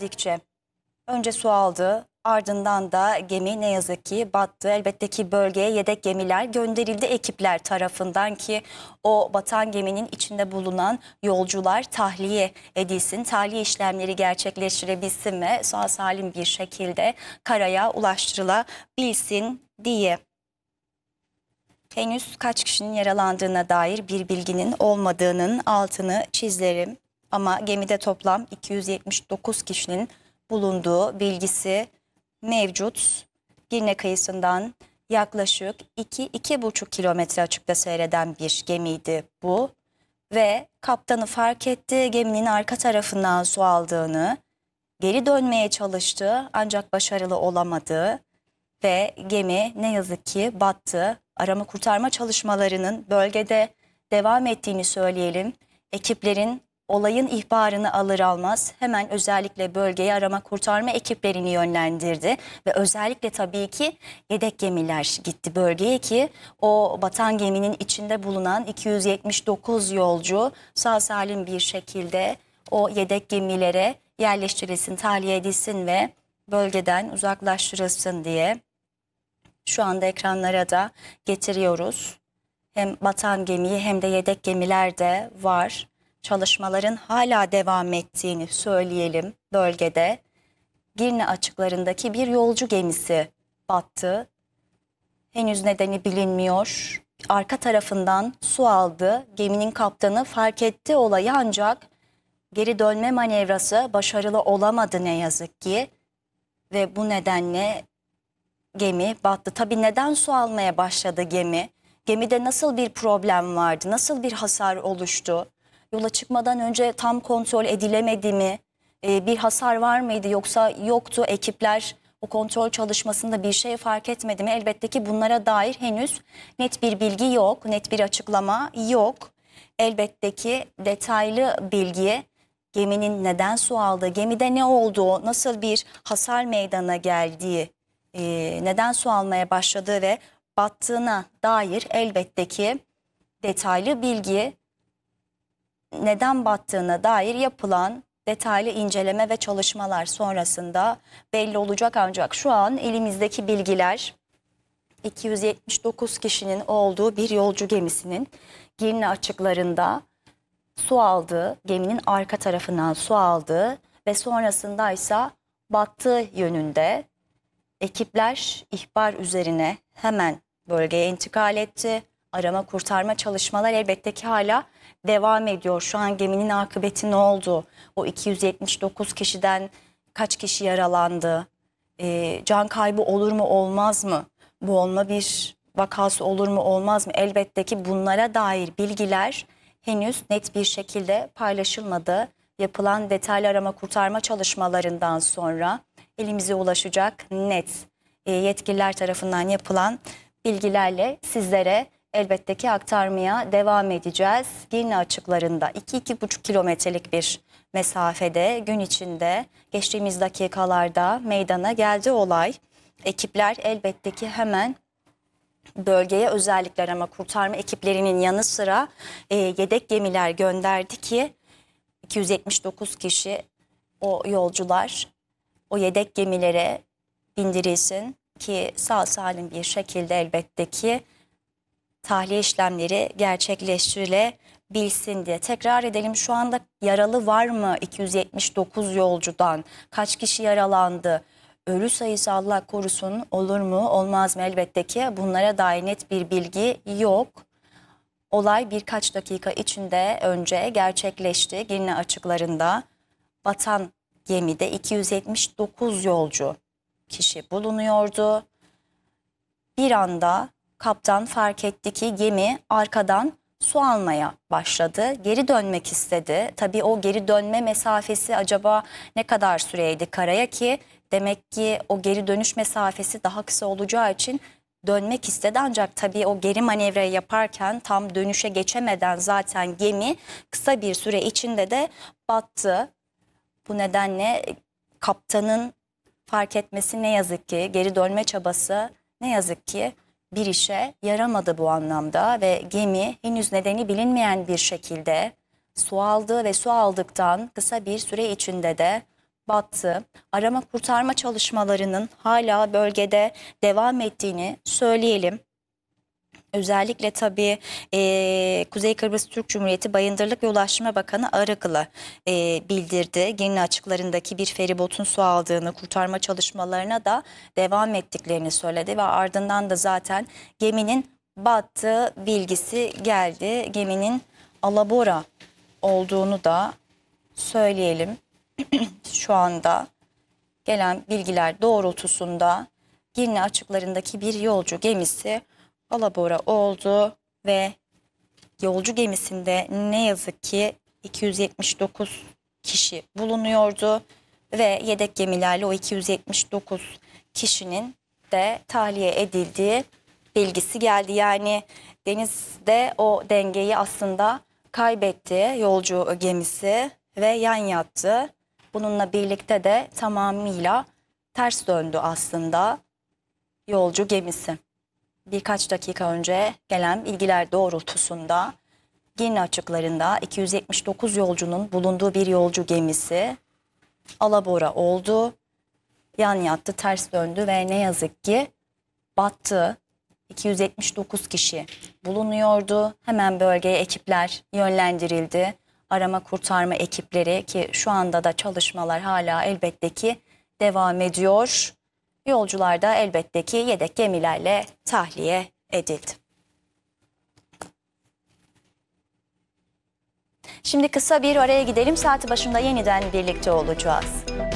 geldikçe önce su aldı, ardından da gemi ne yazık ki battı. Elbette ki bölgeye yedek gemiler gönderildi ekipler tarafından ki o batan geminin içinde bulunan yolcular tahliye edilsin, tahliye işlemleri gerçekleştirebilsin ve sağ salim bir şekilde karaya ulaştırılabilsin diye. Henüz kaç kişinin yaralandığına dair bir bilginin olmadığının altını çizerim. Ama gemide toplam 279 kişinin bulunduğu bilgisi mevcut. Girne kıyısından yaklaşık 2-2,5 kilometre açıkta seyreden bir gemiydi bu. Ve kaptanı fark etti, geminin arka tarafından su aldığını, geri dönmeye çalıştı ancak başarılı olamadı. Ve gemi ne yazık ki battı. Arama kurtarma çalışmalarının bölgede devam ettiğini söyleyelim. Ekiplerin olayın ihbarını alır almaz hemen özellikle bölgeye arama kurtarma ekiplerini yönlendirdi. Ve özellikle tabii ki yedek gemiler gitti bölgeye ki o batan geminin içinde bulunan 279 yolcu sağ salim bir şekilde o yedek gemilere yerleştirilsin, tahliye edilsin ve bölgeden uzaklaştırılsın diye şu anda ekranlara da getiriyoruz. Hem batan gemiyi hem de yedek gemiler de var. Çalışmaların hala devam ettiğini söyleyelim bölgede. Girne açıklarındaki bir yolcu gemisi battı. Henüz nedeni bilinmiyor. Arka tarafından su aldı. Geminin kaptanı fark etti olayı ancak geri dönme manevrası başarılı olamadı ne yazık ki. Ve bu nedenle gemi battı. Tabii neden su almaya başladı gemi? Gemide nasıl bir problem vardı? Nasıl bir hasar oluştu? Yola çıkmadan önce tam kontrol edilemedi mi? Bir hasar var mıydı yoksa yoktu? Ekipler o kontrol çalışmasında bir şey fark etmedi mi? Elbette ki bunlara dair henüz net bir bilgi yok, net bir açıklama yok. Elbette ki detaylı bilgi, geminin neden su aldığı, gemide ne olduğu, nasıl bir hasar meydana geldiği, neden su almaya başladığı ve battığına dair elbette ki detaylı bilgi, neden battığına dair yapılan detaylı inceleme ve çalışmalar sonrasında belli olacak ancak şu an elimizdeki bilgiler 279 kişinin olduğu bir yolcu gemisinin Girne açıklarında su aldığı, geminin arka tarafından su aldığı ve sonrasında ise battığı yönünde. Ekipler ihbar üzerine hemen bölgeye intikal etti. Arama kurtarma çalışmalar elbette ki hala devam ediyor. Şu an geminin akıbeti ne oldu? O 279 kişiden kaç kişi yaralandı? Can kaybı olur mu olmaz mı? Boğulma bir vakası olur mu olmaz mı? Elbette ki bunlara dair bilgiler henüz net bir şekilde paylaşılmadı. Yapılan detaylı arama kurtarma çalışmalarından sonra elimize ulaşacak net yetkililer tarafından yapılan bilgilerle sizlere elbette ki aktarmaya devam edeceğiz. Girne açıklarında 2-2,5 kilometrelik bir mesafede gün içinde geçtiğimiz dakikalarda meydana geldi olay. Ekipler elbette ki hemen bölgeye özellikle arama kurtarma ekiplerinin yanı sıra yedek gemiler gönderdi ki 279 kişi o yolcular o yedek gemilere bindirilsin ki sağ salim bir şekilde elbette ki tahliye işlemleri gerçekleştirilebilsin diye. Tekrar edelim, şu anda yaralı var mı 279 yolcudan? Kaç kişi yaralandı? Ölü sayısı Allah korusun olur mu olmaz mı? Elbette ki bunlara dair net bir bilgi yok. Olay birkaç dakika içinde önce gerçekleşti. Girne açıklarında batan gemide 279 yolcu kişi bulunuyordu. Bir anda kaptan fark etti ki gemi arkadan su almaya başladı. Geri dönmek istedi. Tabii o geri dönme mesafesi acaba ne kadar süreydi karaya ki demek ki o geri dönüş mesafesi daha kısa olacağı için dönmek istedi. Ancak tabii o geri manevrayı yaparken tam dönüşe geçemeden zaten gemi kısa bir süre içinde de battı. Bu nedenle kaptanın fark etmesi ne yazık ki, geri dönme çabası ne yazık ki bir işe yaramadı bu anlamda ve gemi henüz nedeni bilinmeyen bir şekilde su aldı ve su aldıktan kısa bir süre içinde de battı. Arama kurtarma çalışmalarının hala bölgede devam ettiğini söyleyelim. Özellikle tabii Kuzey Kıbrıs Türk Cumhuriyeti Bayındırlık ve Ulaştırma Bakanı Arıklı bildirdi. Girne açıklarındaki bir feribotun su aldığını, kurtarma çalışmalarına da devam ettiklerini söyledi ve ardından da zaten geminin battığı bilgisi geldi. Geminin alabora olduğunu da söyleyelim. Şu anda gelen bilgiler doğrultusunda Girne açıklarındaki bir yolcu gemisi alabora oldu ve yolcu gemisinde ne yazık ki 279 kişi bulunuyordu ve yedek gemilerle o 279 kişinin de tahliye edildiği bilgisi geldi. Yani denizde o dengeyi aslında kaybetti yolcu gemisi ve yan yattı. Bununla birlikte de tamamıyla ters döndü aslında yolcu gemisi. Birkaç dakika önce gelen bilgiler doğrultusunda Girne açıklarında 279 yolcunun bulunduğu bir yolcu gemisi alabora oldu. Yan yattı, ters döndü ve ne yazık ki battı. 279 kişi bulunuyordu. Hemen bölgeye ekipler yönlendirildi. Arama kurtarma ekipleri ki şu anda da çalışmalar hala elbette ki devam ediyor. Yolcular da elbette ki yedek gemilerle tahliye edildi. Şimdi kısa bir araya gidelim. Saati başında yeniden birlikte olacağız.